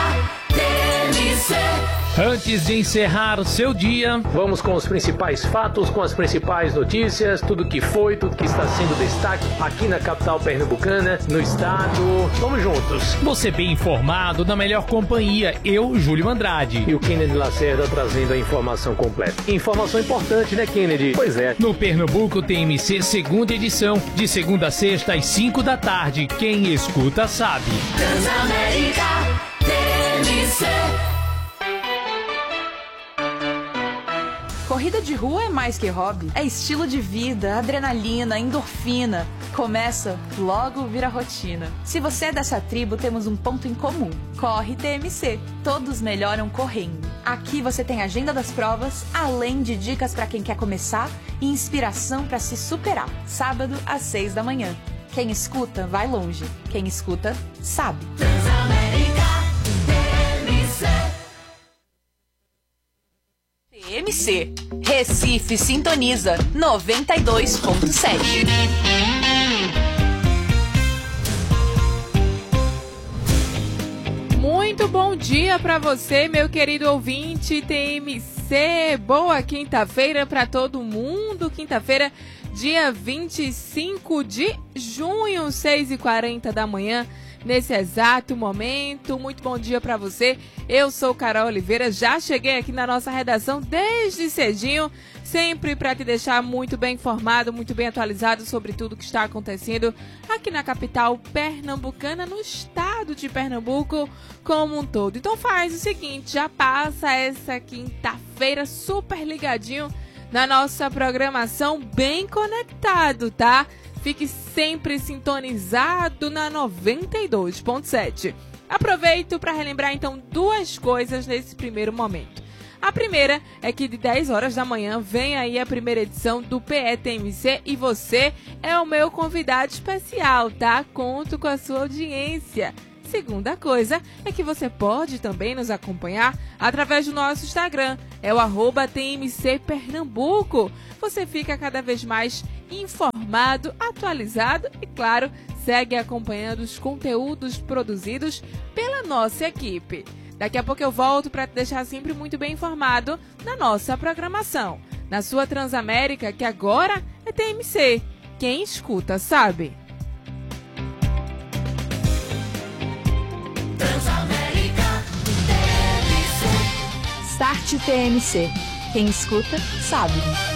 Antes de encerrar o seu dia, vamos com os principais fatos, com as principais notícias, tudo que foi, tudo que está sendo destaque aqui na capital pernambucana, no estado. Vamos juntos. Você bem informado, na melhor companhia, eu, Júlio Andrade. E o Kennedy Lacerda trazendo a informação completa. Informação importante, né, Kennedy? Pois é. No Pernambuco TMC, segunda edição, de segunda a sexta às 5 da tarde. Quem escuta sabe. Transamérica TMC. Corrida de rua é mais que hobby, é estilo de vida, adrenalina, endorfina. Começa, logo vira rotina. Se você é dessa tribo, temos um ponto em comum. Corre TMC, todos melhoram correndo. Aqui você tem a agenda das provas, além de dicas para quem quer começar e inspiração para se superar. Sábado às 6 da manhã. Quem escuta, vai longe. Quem escuta, sabe. TMC. Recife sintoniza 92.7. Muito bom dia para você, meu querido ouvinte TMC. Boa quinta-feira para todo mundo. Quinta-feira, dia 25 de junho, 6h40 da manhã. Nesse exato momento, muito bom dia para você. Eu sou Carol Oliveira, já cheguei aqui na nossa redação desde cedinho, sempre para te deixar muito bem informado, muito bem atualizado sobre tudo que está acontecendo aqui na capital pernambucana, no estado de Pernambuco como um todo. Então faz o seguinte, já passa essa quinta-feira super ligadinho na nossa programação, bem conectado, tá? Fique sempre sintonizado na 92.7. Aproveito para relembrar então duas coisas nesse primeiro momento. A primeira é que de 10 horas da manhã vem aí a primeira edição do PETMC e você é o meu convidado especial, tá? Conto com a sua audiência. Segunda coisa é que você pode também nos acompanhar através do nosso Instagram, é o @TMCPernambuco. Você fica cada vez mais informado, atualizado e, claro, segue acompanhando os conteúdos produzidos pela nossa equipe. Daqui a pouco eu volto para te deixar sempre muito bem informado na nossa programação, na sua Transamérica, que agora é TMC. Quem escuta sabe. Transamérica. Start TMC. Quem escuta, sabe.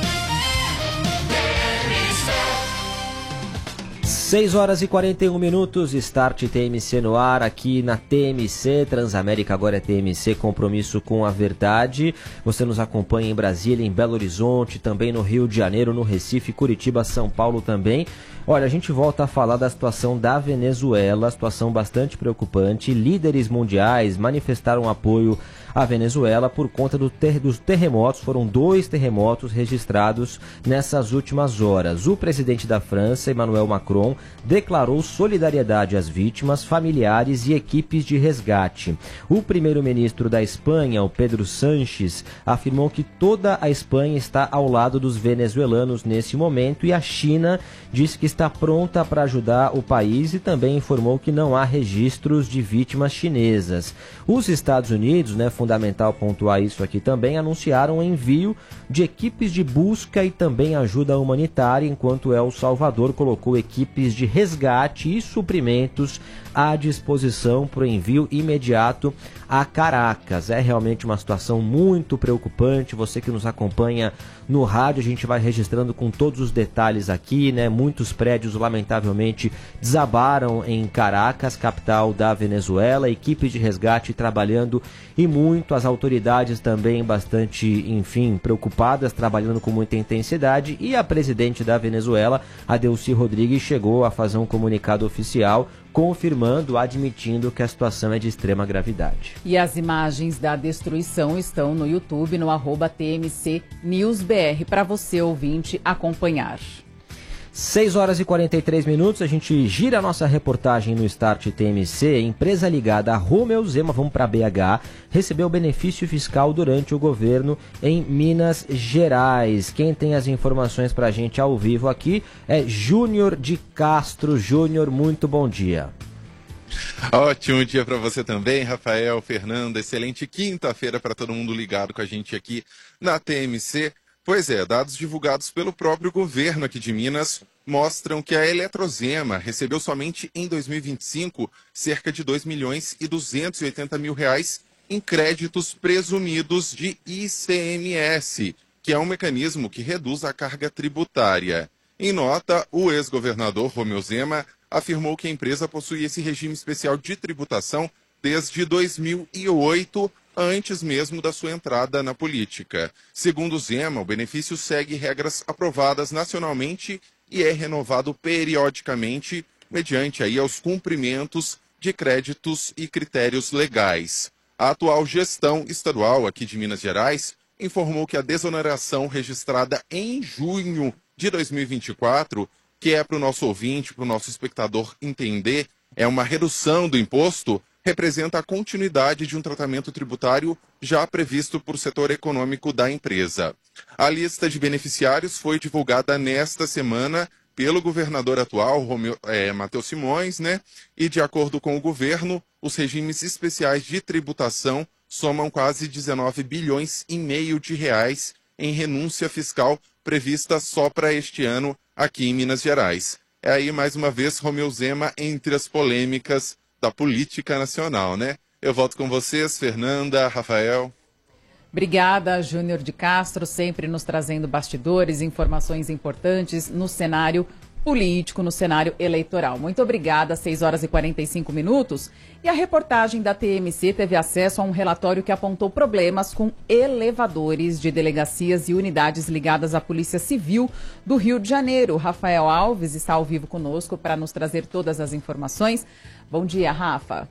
6 horas e 41 minutos, Start TMC no ar, aqui na TMC, Transamérica agora é TMC, compromisso com a verdade. Você nos acompanha em Brasília, em Belo Horizonte, também no Rio de Janeiro, no Recife, Curitiba, São Paulo também. Olha, a gente volta a falar da situação da Venezuela, situação bastante preocupante. Líderes mundiais manifestaram apoio à Venezuela por conta dos terremotos. Foram 2 terremotos registrados nessas últimas horas. O presidente da França, Emmanuel Macron, declarou solidariedade às vítimas, familiares e equipes de resgate. O primeiro-ministro da Espanha, o Pedro Sánchez, afirmou que toda a Espanha está ao lado dos venezuelanos nesse momento e a China disse que está pronta para ajudar o país e também informou que não há registros de vítimas chinesas. Os Estados Unidos, fundamental pontuar isso aqui também, anunciaram o envio de equipes de busca e também ajuda humanitária, enquanto El Salvador colocou equipes de resgate e suprimentos à disposição para o envio imediato a Caracas. É realmente uma situação muito preocupante. Você que nos acompanha no rádio, a gente vai registrando com todos os detalhes aqui, Muitos prédios, lamentavelmente, desabaram em Caracas, capital da Venezuela. Equipes de resgate trabalhando e muito, as autoridades também bastante, preocupadas, trabalhando com muita intensidade. E a presidente da Venezuela, a Delcy Rodrigues, chegou a fazer um comunicado oficial confirmando, admitindo que a situação é de extrema gravidade. E as imagens da destruição estão no YouTube, no @TMC NewsBR, para você, ouvinte, acompanhar. 6 horas e 43 minutos, a gente gira a nossa reportagem no Start TMC. Empresa ligada a Romeu Zema, vamos para BH, recebeu benefício fiscal durante o governo em Minas Gerais. Quem tem as informações para a gente ao vivo aqui é Júnior de Castro. Júnior, muito bom dia. Ótimo dia para você também, Rafael, Fernanda. Excelente quinta-feira para todo mundo ligado com a gente aqui na TMC. Pois é, dados divulgados pelo próprio governo aqui de Minas mostram que a Eletrozema recebeu somente em 2025 cerca de R$2.280.000 em créditos presumidos de ICMS, que é um mecanismo que reduz a carga tributária. Em nota, o ex-governador Romeu Zema afirmou que a empresa possui esse regime especial de tributação desde 2008, antes mesmo da sua entrada na política. Segundo Zema, o benefício segue regras aprovadas nacionalmente e é renovado periodicamente, mediante aí aos cumprimentos de créditos e critérios legais. A atual gestão estadual aqui de Minas Gerais informou que a desoneração registrada em junho de 2024, que é para o nosso ouvinte, para o nosso espectador entender, é uma redução do imposto, representa a continuidade de um tratamento tributário já previsto por setor econômico da empresa. A lista de beneficiários foi divulgada nesta semana pelo governador atual, Matheus Simões, E de acordo com o governo, os regimes especiais de tributação somam quase 19 bilhões e meio de reais em renúncia fiscal prevista só para este ano aqui em Minas Gerais. É aí, mais uma vez, Romeu Zema entre as polêmicas da política nacional, Eu volto com vocês, Fernanda, Rafael. Obrigada, Júnior de Castro, sempre nos trazendo bastidores, informações importantes no cenário político, no cenário eleitoral. Muito obrigada, 6 horas e 45 minutos. E a reportagem da TMC teve acesso a um relatório que apontou problemas com elevadores de delegacias e unidades ligadas à Polícia Civil do Rio de Janeiro. Rafael Alves está ao vivo conosco para nos trazer todas as informações. Bom dia, Rafa.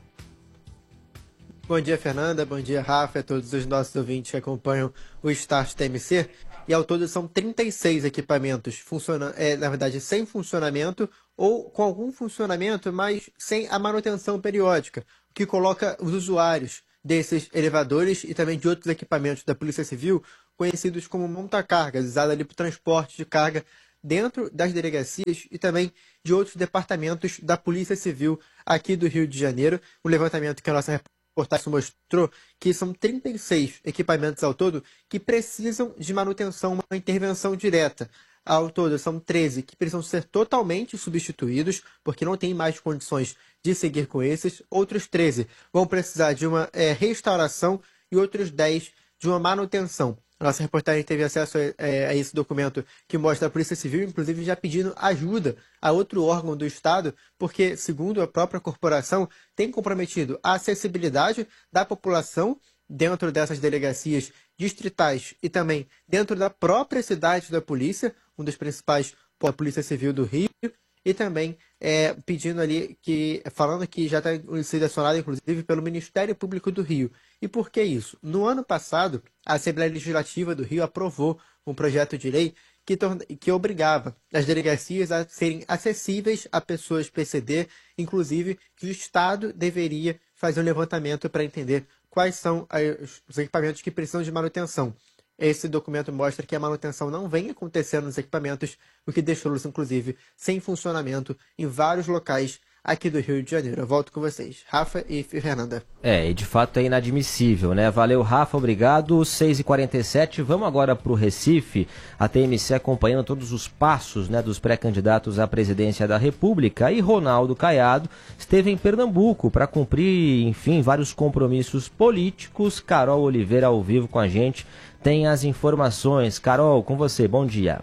Bom dia, Fernanda. Bom dia, Rafa, a todos os nossos ouvintes que acompanham o Start TMC. E ao todo são 36 equipamentos, na verdade, sem funcionamento ou com algum funcionamento, mas sem a manutenção periódica, o que coloca os usuários desses elevadores e também de outros equipamentos da Polícia Civil, conhecidos como monta-cargas, usados ali para o transporte de carga dentro das delegacias e também de outros departamentos da Polícia Civil aqui do Rio de Janeiro. Um levantamento que a nossa reportagem mostrou que são 36 equipamentos ao todo que precisam de manutenção, uma intervenção direta. Ao todo, são 13 que precisam ser totalmente substituídos, porque não tem mais condições de seguir com esses. Outros 13 vão precisar de uma restauração e outros 10 de uma manutenção. A nossa reportagem teve acesso a esse documento que mostra a Polícia Civil, inclusive já pedindo ajuda a outro órgão do Estado, porque, segundo a própria corporação, tem comprometido a acessibilidade da população dentro dessas delegacias distritais e também dentro da própria cidade da polícia, um dos principais da Polícia Civil do Rio, e também pedindo ali falando que já está sido acionado, inclusive, pelo Ministério Público do Rio. E por que isso? No ano passado, a Assembleia Legislativa do Rio aprovou um projeto de lei que obrigava as delegacias a serem acessíveis a pessoas PCD, inclusive que o Estado deveria fazer um levantamento para entender quais são os equipamentos que precisam de manutenção. Esse documento mostra que a manutenção não vem acontecendo nos equipamentos, o que deixou-los, inclusive, sem funcionamento em vários locais aqui do Rio de Janeiro. Eu volto com vocês, Rafa e Fernanda. E de fato é inadmissível, né? Valeu, Rafa, obrigado. 6h47, vamos agora para o Recife. A TMC acompanhando todos os passos, né, dos pré-candidatos à presidência da República. E Ronaldo Caiado esteve em Pernambuco para cumprir, enfim, vários compromissos políticos. Carol Oliveira ao vivo com a gente tem as informações. Carol, com você, bom dia.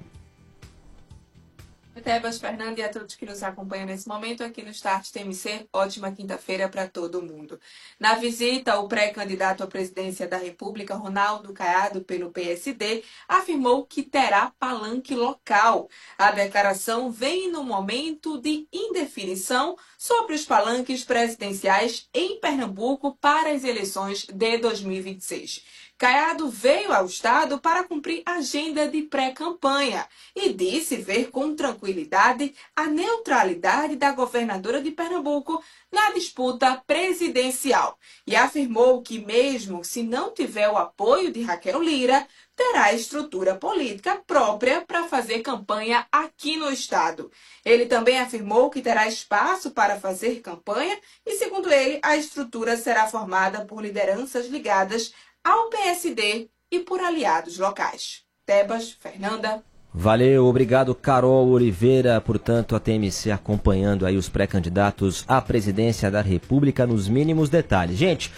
Tebas, Fernanda e a todos que nos acompanham nesse momento aqui no Start TMC. Ótima quinta-feira para todo mundo. Na visita, o pré-candidato à presidência da República, Ronaldo Caiado, pelo PSD, afirmou que terá palanque local. A declaração vem no momento de indefinição sobre os palanques presidenciais em Pernambuco para as eleições de 2026. Caiado veio ao Estado para cumprir agenda de pré-campanha e disse ver com tranquilidade a neutralidade da governadora de Pernambuco na disputa presidencial. E afirmou que mesmo se não tiver o apoio de Raquel Lira, terá estrutura política própria para fazer campanha aqui no Estado. Ele também afirmou que terá espaço para fazer campanha e, segundo ele, a estrutura será formada por lideranças ligadas ao PSD e por aliados locais. Tebas, Fernanda. Valeu, obrigado, Carol Oliveira. Portanto, a TMC acompanhando aí os pré-candidatos à presidência da República nos mínimos detalhes. Gente,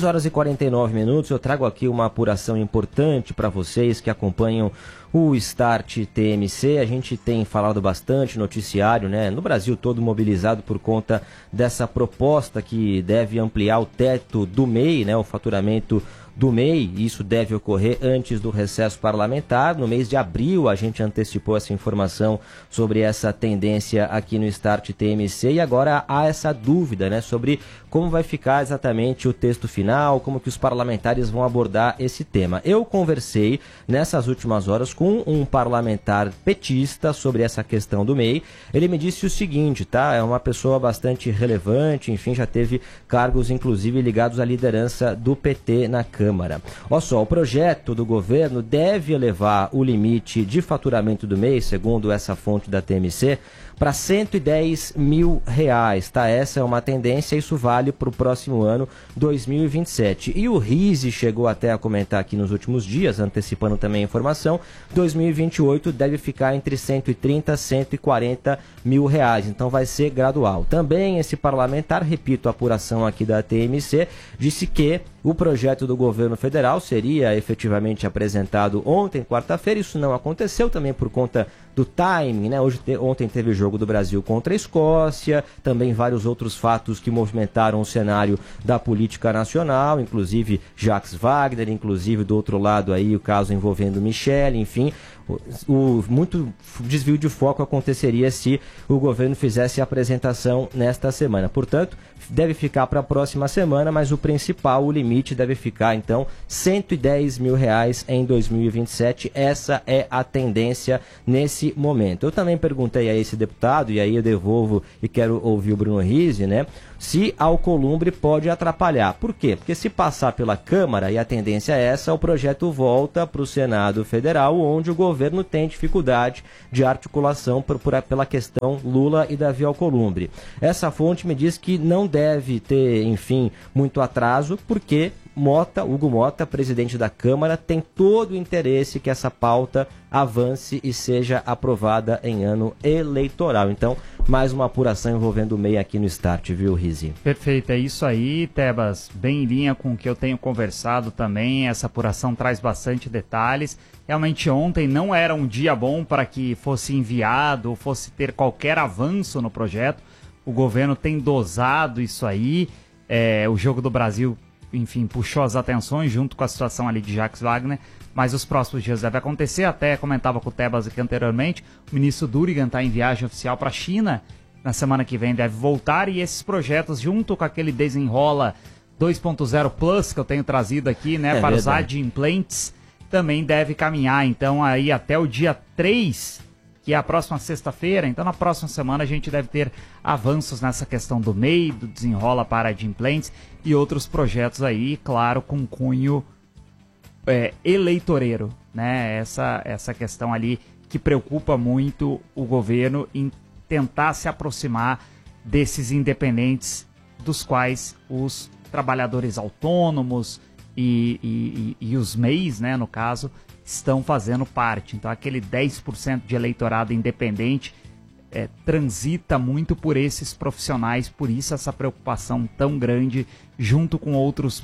6h49, eu trago aqui uma apuração importante para vocês que acompanham o Start TMC. A gente tem falado bastante, noticiário, né, no Brasil todo mobilizado por conta dessa proposta que deve ampliar o teto do MEI, né, o faturamento do MEI. Isso deve ocorrer antes do recesso parlamentar. No mês de abril a gente antecipou essa informação sobre essa tendência aqui no Start TMC e agora há essa dúvida, né, sobre como vai ficar exatamente o texto final, como que os parlamentares vão abordar esse tema. Eu conversei nessas últimas horas com um parlamentar petista sobre essa questão do MEI. Ele me disse o seguinte, tá? É uma pessoa bastante relevante, enfim, já teve cargos inclusive ligados à liderança do PT na Câmara. Olha só, o projeto do governo deve elevar o limite de faturamento do MEI, segundo essa fonte da TMC, para R$110 mil, tá? Essa é uma tendência, isso vale para o próximo ano, 2027. E o Rise chegou até a comentar aqui nos últimos dias, antecipando também a informação, 2028 deve ficar entre 130 e 140 mil reais, então vai ser gradual. Também esse parlamentar, repito, a apuração aqui da TMC, disse que o projeto do governo federal seria efetivamente apresentado ontem, quarta-feira. Isso não aconteceu também por conta do timing, né? Ontem teve o jogo do Brasil contra a Escócia, também vários outros fatos que movimentaram o cenário da política nacional, inclusive Jacques Wagner, inclusive do outro lado aí o caso envolvendo Michele, enfim. Muito desvio de foco aconteceria se o governo fizesse a apresentação nesta semana. Portanto, deve ficar para a próxima semana, mas o principal, o limite, deve ficar, então, R$110 mil em 2027. Essa é a tendência nesse momento. Eu também perguntei a esse deputado, e aí eu devolvo e quero ouvir o Bruno Rise, né? Se Alcolumbre pode atrapalhar. Por quê? Porque se passar pela Câmara, e a tendência é essa, o projeto volta para o Senado Federal, onde o governo tem dificuldade de articulação pela questão Lula e Davi Alcolumbre. Essa fonte me diz que não deve ter, enfim, muito atraso, porque Hugo Mota, presidente da Câmara, tem todo o interesse que essa pauta avance e seja aprovada em ano eleitoral. Então, mais uma apuração envolvendo o MEI aqui no Start, viu, Rizi? Perfeito, é isso aí, Tebas, bem em linha com o que eu tenho conversado também, essa apuração traz bastante detalhes. Realmente ontem não era um dia bom para que fosse enviado, fosse ter qualquer avanço no projeto. O governo tem dosado isso aí, o Jogo do Brasil, enfim, puxou as atenções junto com a situação ali de Jacques Wagner, mas os próximos dias deve acontecer. Até comentava com o Tebas aqui anteriormente, o ministro Durigan está em viagem oficial para a China, na semana que vem deve voltar, e esses projetos, junto com aquele Desenrola 2.0 Plus que eu tenho trazido aqui, né, para os adimplentes, também deve caminhar. Então aí até o dia 3, que é a próxima sexta-feira, então na próxima semana a gente deve ter avanços nessa questão do MEI, do Desenrola para adimplentes e outros projetos aí, claro, com cunho eleitoreiro, né? Essa questão ali que preocupa muito o governo em tentar se aproximar desses independentes, dos quais os trabalhadores autônomos e os MEIs, né, no caso, estão fazendo parte. Então aquele 10% de eleitorado independente transita muito por esses profissionais, por isso essa preocupação tão grande, junto com outros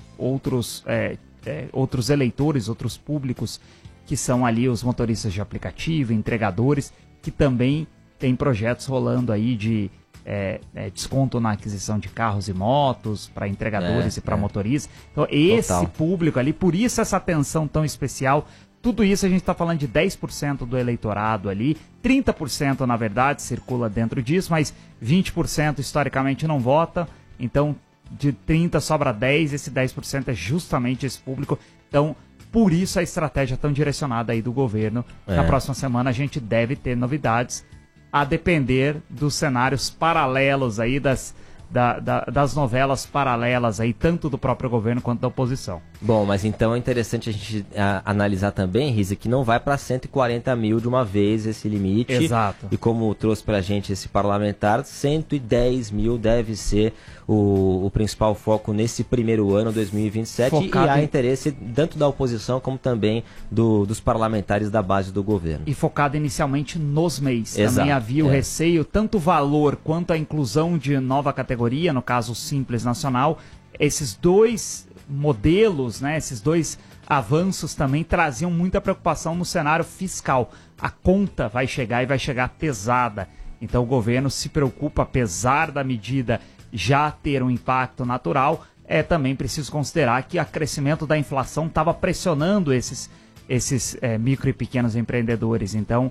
eleitores, outros públicos, que são ali os motoristas de aplicativo, entregadores, que também tem projetos rolando aí de desconto na aquisição de carros e motos para entregadores e para motoristas. Então esse público ali, por isso essa atenção tão especial. Tudo isso a gente está falando de 10% do eleitorado ali, 30% na verdade circula dentro disso, mas 20% historicamente não vota, então de 30 sobra 10, esse 10% é justamente esse público. Então, por isso a estratégia tão direcionada aí do governo. Na próxima semana a gente deve ter novidades, a depender dos cenários paralelos aí, das novelas paralelas aí, tanto do próprio governo quanto da oposição. Bom, mas então é interessante a gente analisar também, Riza, que não vai para 140 mil de uma vez esse limite. Exato. E como trouxe pra gente esse parlamentar, 110 mil deve ser o principal foco nesse primeiro ano, 2027, focado e há interesse tanto da oposição como também dos parlamentares da base do governo. E focado inicialmente nos MEIs. Exato. Também havia o receio, tanto o valor quanto a inclusão de nova categoria, no caso o Simples Nacional. Esses dois modelos, né, esses dois avanços também traziam muita preocupação no cenário fiscal. A conta vai chegar e vai chegar pesada. Então o governo se preocupa, apesar da medida já ter um impacto natural, também preciso considerar que o crescimento da inflação estava pressionando esses micro e pequenos empreendedores. Então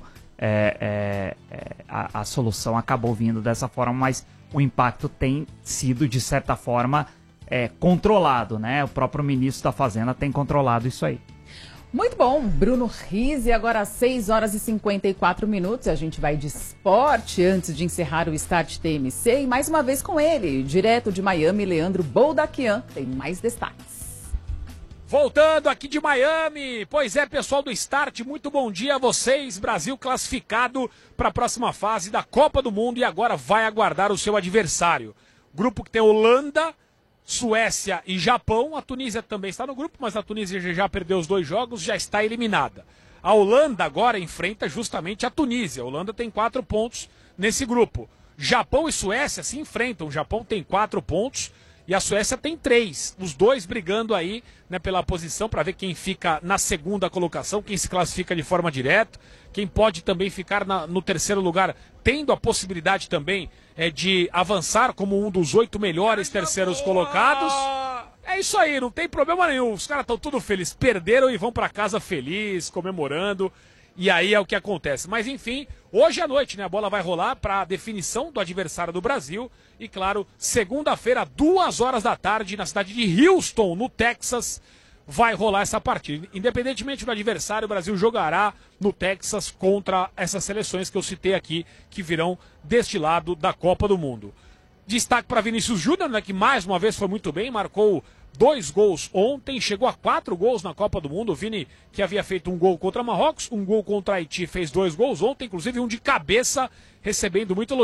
a solução acabou vindo dessa forma, mas o impacto tem sido, de certa forma, controlado, né? O próprio ministro da Fazenda tem controlado isso aí. Muito bom, Bruno Rizi, agora às 6 horas e 54 minutos, a gente vai de esporte antes de encerrar o Start TMC e mais uma vez com ele, direto de Miami, Leandro Boldaquian, tem mais destaques. Voltando aqui de Miami, pois é, pessoal do Start, muito bom dia a vocês. Brasil classificado para a próxima fase da Copa do Mundo e agora vai aguardar o seu adversário. Grupo que tem Holanda, Suécia e Japão. A Tunísia também está no grupo, mas a Tunísia já perdeu os 2 jogos, já está eliminada. A Holanda agora enfrenta justamente a Tunísia. A Holanda tem 4 pontos nesse grupo. Japão e Suécia se enfrentam. O Japão tem 4 pontos. E a Suécia tem 3, os dois brigando aí, né, pela posição para ver quem fica na segunda colocação, quem se classifica de forma direta, quem pode também ficar no terceiro lugar, tendo a possibilidade também de avançar como um dos 8 melhores terceiros colocados. É isso aí, não tem problema nenhum, os caras estão tudo felizes, perderam e vão para casa felizes, comemorando. E aí é o que acontece. Mas enfim, hoje à noite, né, a bola vai rolar para a definição do adversário do Brasil. E claro, segunda-feira, 2 horas da tarde, na cidade de Houston, no Texas, vai rolar essa partida. Independentemente do adversário, o Brasil jogará no Texas contra essas seleções que eu citei aqui, que virão deste lado da Copa do Mundo. Destaque para Vinícius Júnior, né, que mais uma vez foi muito bem, marcou 2 gols ontem, chegou a 4 gols na Copa do Mundo. O Vini, que havia feito um gol contra Marrocos, um gol contra Haiti, fez 2 gols ontem, inclusive um de cabeça, recebendo muito elogio.